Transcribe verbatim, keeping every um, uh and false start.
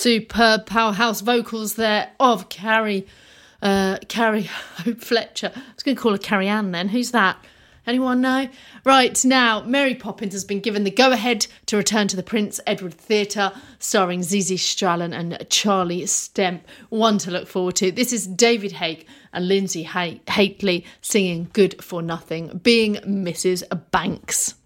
Superb powerhouse vocals there of Carrie, uh, Carrie Hope Fletcher. I was going to call her Carrie Ann then. Who's that? Anyone know? Right, now, Mary Poppins has been given the go-ahead to return to the Prince Edward Theatre, starring Zizi Strallen and Charlie Stemp. One to look forward to. This is David Hake and Lindsay Haitley singing Good for Nothing, being Missus Banks.